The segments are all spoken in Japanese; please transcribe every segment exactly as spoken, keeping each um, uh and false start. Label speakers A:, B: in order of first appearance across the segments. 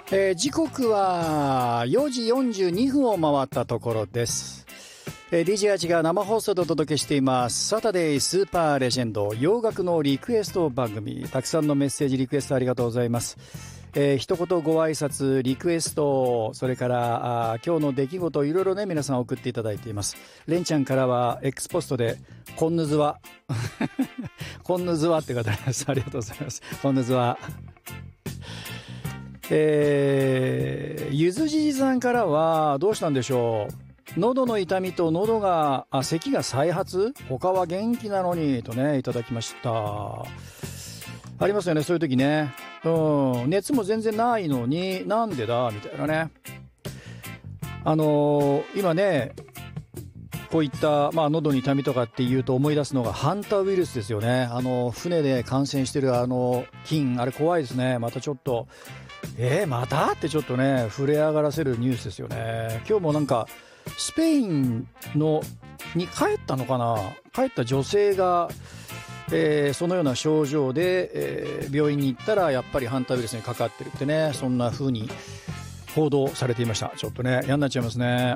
A: えー、時刻はよじよんじゅうにふんを回ったところです。えー、ディージェー アーチが生放送でお届けしていますサタデースーパーレジェンド洋楽のリクエスト番組。たくさんのメッセージリクエストありがとうございます。えー、一言ご挨拶リクエスト、それからあ今日の出来事、いろいろね皆さん送っていただいています。レンちゃんからは X ポストでこんぬずわこんぬずわって方です。ありがとうございます。こんぬずわ。えー、ゆずじじさんからはどうしたんでしょう。喉の痛みと喉があ咳が再発、他は元気なのにとねいただきました。ありますよねそういう時ね。うん、熱も全然ないのになんでだみたいなね。あのー、今ねこういった、まあ、喉に痛みとかっていうと思い出すのがハンターウイルスですよね。あの船で感染してるあの菌、あれ怖いですね。またちょっとえー、またってちょっとね触れ上がらせるニュースですよね。今日もなんかスペインのに帰ったのかな、帰った女性が、えー、そのような症状で、えー、病院に行ったらやっぱりハンターウイルスにかかってるってね、そんな風に報道されていました。ちょっとね嫌になっちゃいますね。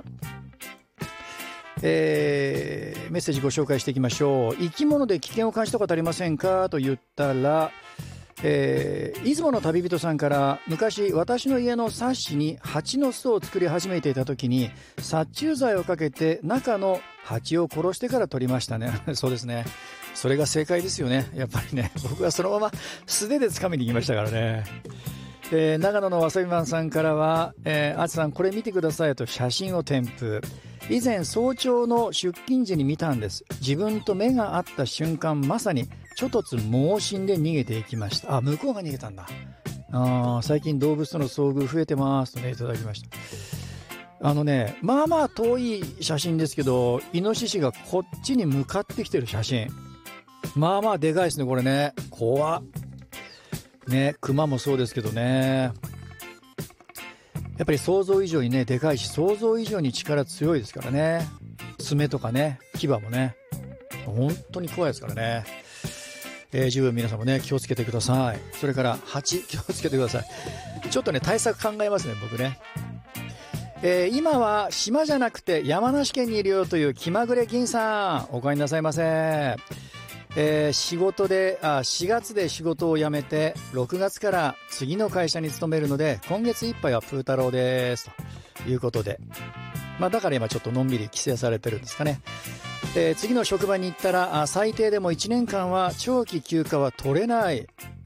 A: えー、メッセージご紹介していきましょう。生き物で危険を感じたことありませんかと言ったら、えー、出雲の旅人さんから、昔私の家のサッシに蜂の巣を作り始めていた時に殺虫剤をかけて中の蜂を殺してから取りましたねそうですね、それが正解ですよね。やっぱりね僕はそのまま素手で掴みに行きましたからね。えー、長野のわさびマンさんからは、えー、あつさんこれ見てくださいと写真を添付。以前早朝の出勤時に見たんです。自分と目が合った瞬間まさにちょとつ猛進で逃げていきました。あ、向こうが逃げたんだ。あ、最近動物との遭遇増えてますとねいただきました。あのねまあまあ遠い写真ですけど、イノシシがこっちに向かってきてる写真、まあまあでかいですねこれね。怖っね。クマもそうですけどね、やっぱり想像以上にねでかいし、想像以上に力強いですからね。爪とかね牙もね本当に怖いですからね。えー、十分皆さんもね気をつけてください。それから蜂気をつけてください。ちょっとね対策考えますね僕ね。えー、今は島じゃなくて山梨県にいるよという気まぐれ銀さん、お帰りなさいませ。えー、仕事であしがつで仕事を辞めてろくがつから次の会社に勤めるので今月いっぱいはプー太郎ですということで、まあだから今ちょっとのんびり帰省されてるんですかね。えー、次の職場に行ったらあ最低でもいちねんかんは長期休暇は取れない。うん、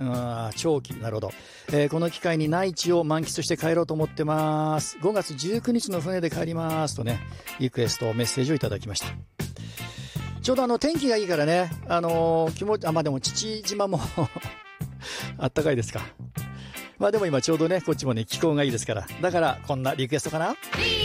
A: 長期、なるほど。えー、この機会に内地を満喫して帰ろうと思ってます。ごがつじゅうくにちの船で帰りますとねリクエストメッセージをいただきました。ちょうどあの天気がいいからね、あのー、気持ちあまあでも父島もあったかいですか。まあでも今ちょうどねこっちもね気候がいいですから、だからこんなリクエストかな。